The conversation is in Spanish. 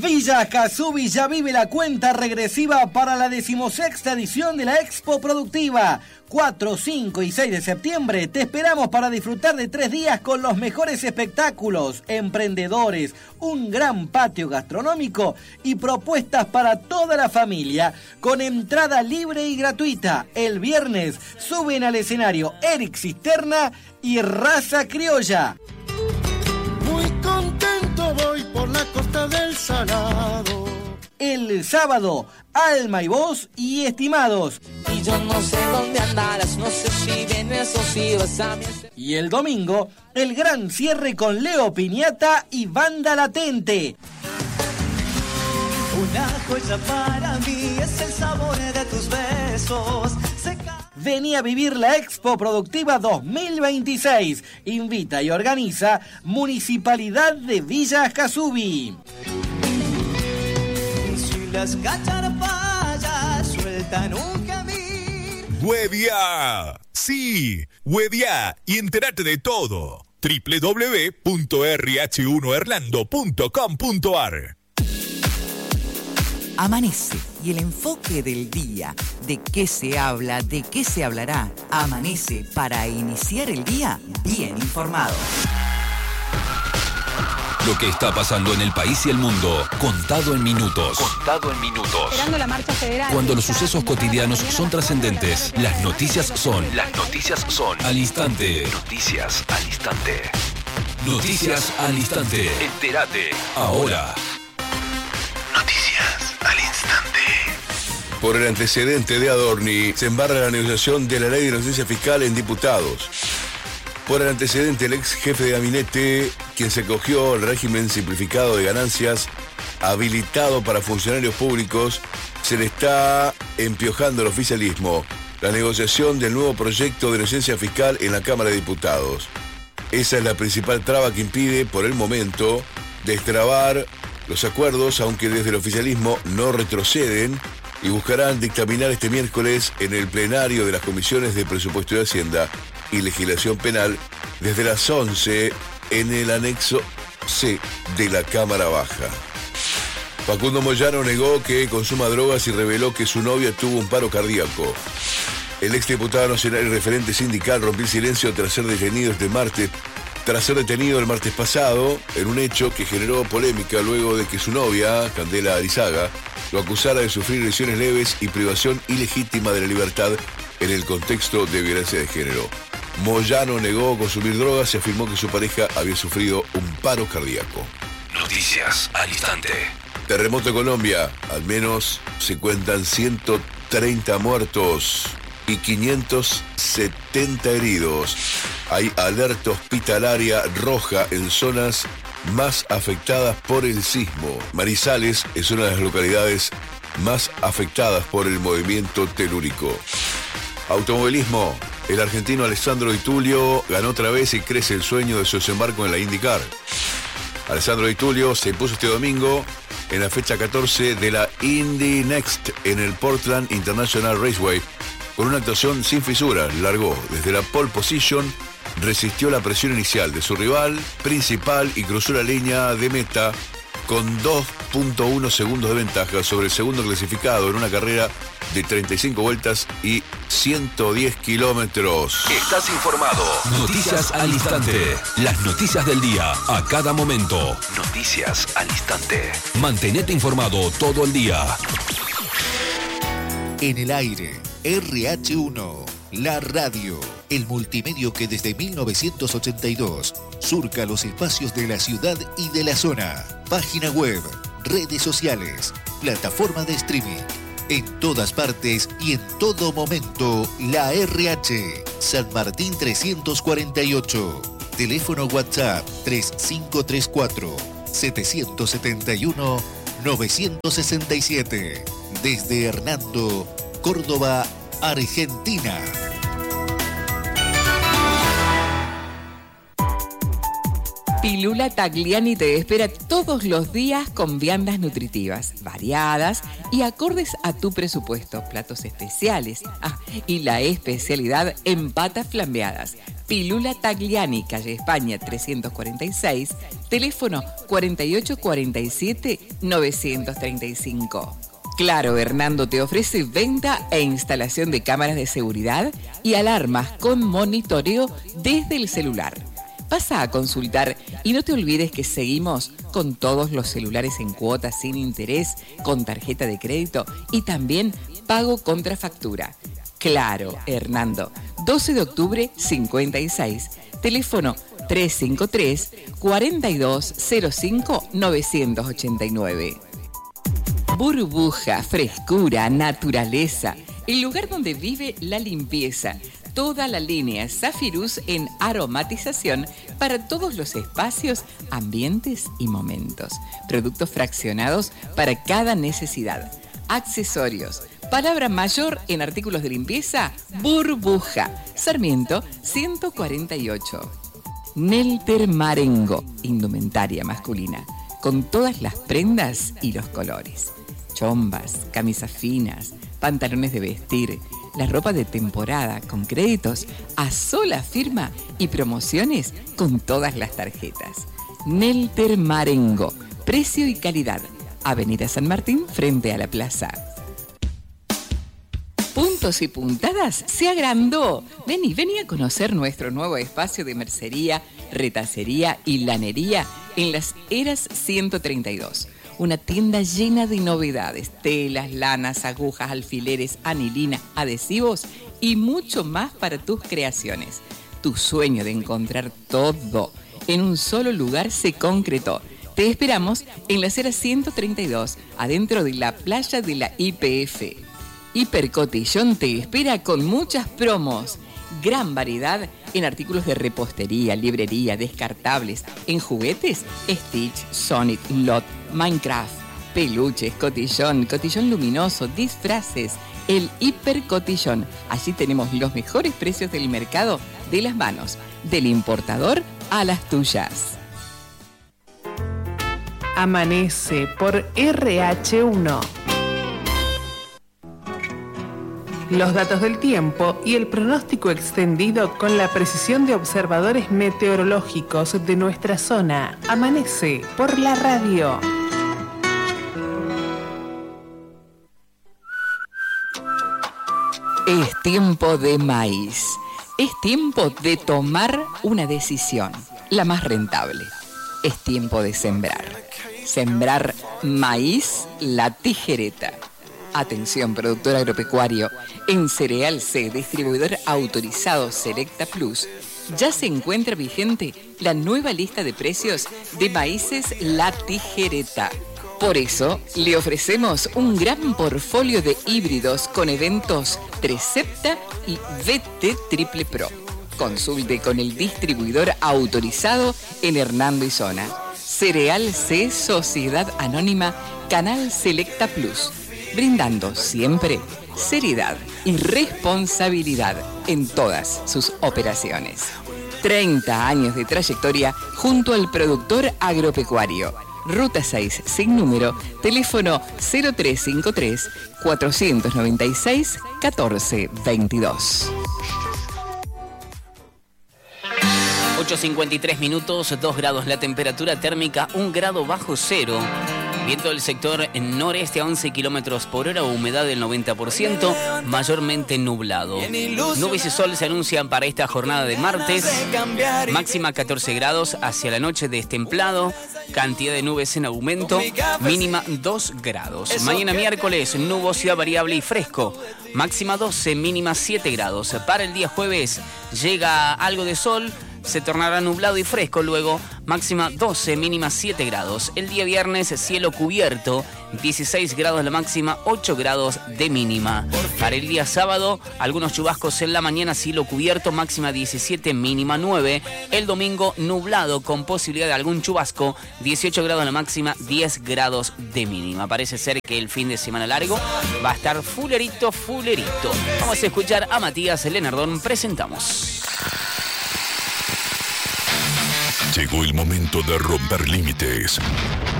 Villa Casubi ya vive la cuenta regresiva para la 16ª edición de la Expo Productiva. 4, 5 y 6 de septiembre te esperamos para disfrutar de 3 días con los mejores espectáculos, emprendedores, un gran patio gastronómico y propuestas para toda la familia con entrada libre y gratuita. El viernes suben al escenario Eric Cisterna y Raza Criolla. Muy contento voy por la costa del Salado. El sábado, Alma y Voz y Estimados. Y yo no sé dónde andarás, no sé si vienes o si vas a mi... Y el domingo, el gran cierre con Leo Piñata y Banda Latente. Una joya para mí es el sabor de tus besos. Vení a vivir la Expo Productiva 2026. Invita y organiza Municipalidad de Villa Casubi. Si las cacharpallas sueltan un camino. ¡Huevia! Sí, huevia y entérate de todo. www.rh1orlando.com.ar. Amanece y el enfoque del día, de qué se habla, de qué se hablará. Amanece para iniciar el día bien informado. Lo que está pasando en el país y el mundo, contado en minutos. Contado en minutos. Esperando la marcha federal. Cuando los sucesos cotidianos son trascendentes, las noticias son al instante. Noticias al instante. Noticias al instante. Entérate ahora. Noticias al instante. Por el antecedente de Adorni, se embarra la negociación de la ley de inocencia fiscal en diputados. Por el antecedente, el ex jefe de gabinete, quien se acogió al régimen simplificado de ganancias habilitado para funcionarios públicos, se le está empiojando el oficialismo la negociación del nuevo proyecto de inocencia fiscal en la Cámara de Diputados. Esa es la principal traba que impide, por el momento, destrabar los acuerdos, aunque desde el oficialismo no retroceden y buscarán dictaminar este miércoles en el plenario de las comisiones de Presupuesto de Hacienda y Legislación Penal desde las 11 en el anexo C de la Cámara Baja. Facundo Moyano negó que consuma drogas y reveló que su novia tuvo un paro cardíaco. El exdiputado nacional y referente sindical rompió el silencio tras ser detenido el martes pasado en un hecho que generó polémica luego de que su novia, Candela Arizaga, lo acusara de sufrir lesiones leves y privación ilegítima de la libertad en el contexto de violencia de género. Moyano negó consumir drogas y afirmó que su pareja había sufrido un paro cardíaco. Noticias al instante. Terremoto en Colombia. Al menos se cuentan 130 muertos y 570 heridos. Hay alerta hospitalaria roja en zonas más afectadas por el sismo. Manizales es una de las localidades más afectadas por el movimiento telúrico. Automovilismo. El argentino Alessandro Di Tullio ganó otra vez y crece el sueño de su desembarco en la IndyCar. Alessandro Di Tullio se impuso este domingo en la fecha 14 de la Indy Next en el Portland International Raceway con una actuación sin fisuras. Largó desde la pole position, resistió la presión inicial de su rival principal y cruzó la línea de meta con 2.1 segundos de ventaja sobre el segundo clasificado en una carrera de 35 vueltas y 110 kilómetros. Estás informado. Noticias al instante. Las noticias del día a cada momento. Noticias al instante. Mantenete informado todo el día. En el aire, RH1, la radio, el multimedio que desde 1982 surca los espacios de la ciudad y de la zona. Página web, redes sociales, plataforma de streaming. En todas partes y en todo momento, la RH. San Martín 348. Teléfono WhatsApp 3534-771-967. Desde Hernando, Córdoba, Argentina. Pilula Tagliani te espera todos los días con viandas nutritivas, variadas y acordes a tu presupuesto. Platos especiales y la especialidad en patas flambeadas. Pilula Tagliani, calle España 346, teléfono 4847-935. Claro, Hernando te ofrece venta e instalación de cámaras de seguridad y alarmas con monitoreo desde el celular. Pasa a consultar y no te olvides que seguimos con todos los celulares en cuotas sin interés, con tarjeta de crédito y también pago contra factura. Claro, Hernando, 12 de octubre 56, teléfono 353-4205-989. Burbuja, frescura, naturaleza, el lugar donde vive la limpieza. Toda la línea Zafirus en aromatización para todos los espacios, ambientes y momentos. Productos fraccionados para cada necesidad. Accesorios. Palabra mayor en artículos de limpieza, Burbuja. Sarmiento 148. Nelter Marengo, indumentaria masculina, con todas las prendas y los colores. Chombas, camisas finas, pantalones de vestir, la ropa de temporada con créditos a sola firma y promociones con todas las tarjetas. Nelter Marengo, precio y calidad. Avenida San Martín frente a la plaza. Puntos y Puntadas se agrandó. Vení a conocer nuestro nuevo espacio de mercería, retacería y lanería en Las Heras 132. Una tienda llena de novedades, telas, lanas, agujas, alfileres, anilina, adhesivos y mucho más para tus creaciones. Tu sueño de encontrar todo en un solo lugar se concretó. Te esperamos en Las Heras 132, adentro de la playa de la YPF. Hipercotillón te espera con muchas promos. Gran variedad en artículos de repostería, librería, descartables, en juguetes, Stitch, Sonic, Lot, Minecraft, peluches, cotillón luminoso, disfraces, el Hipercotillón. Allí tenemos los mejores precios del mercado de las manos, del importador a las tuyas. Amanece por RH1. Los datos del tiempo y el pronóstico extendido con la precisión de observadores meteorológicos de nuestra zona. Amanece por la radio. Es tiempo de maíz. Es tiempo de tomar una decisión, la más rentable. Es tiempo de sembrar. Sembrar maíz La Tijereta. Atención, productor agropecuario. En Cereal C, distribuidor autorizado Selecta Plus, ya se encuentra vigente la nueva lista de precios de maíces La Tijereta. Por eso, le ofrecemos un gran portfolio de híbridos con eventos Trecepta y VT Triple Pro. Consulte con el distribuidor autorizado en Hernando y Zona. Cereal C, Sociedad Anónima, Canal Selecta Plus. Brindando siempre seriedad y responsabilidad en todas sus operaciones. 30 años de trayectoria junto al productor agropecuario. Ruta 6, sin número, teléfono 0353-496-1422. 8:53 minutos, 2 grados la temperatura térmica, 1 grado bajo cero. Viento del sector en noreste a 11 kilómetros por hora, humedad del 90%, mayormente nublado. Nubes y sol se anuncian para esta jornada de martes. Máxima 14 grados, hacia la noche destemplado. Cantidad de nubes en aumento, mínima 2 grados. Mañana miércoles, nubosidad variable y fresco. Máxima 12, mínima 7 grados. Para el día jueves llega algo de sol. Se tornará nublado y fresco luego, máxima 12, mínima 7 grados. El día viernes, cielo cubierto, 16 grados la máxima, 8 grados de mínima. Para el día sábado, algunos chubascos en la mañana, cielo cubierto, máxima 17, mínima 9. El domingo, nublado con posibilidad de algún chubasco, 18 grados la máxima, 10 grados de mínima. Parece ser que el fin de semana largo va a estar fulerito. Vamos a escuchar a Matías Lenardón, presentamos. Llegó el momento de romper límites.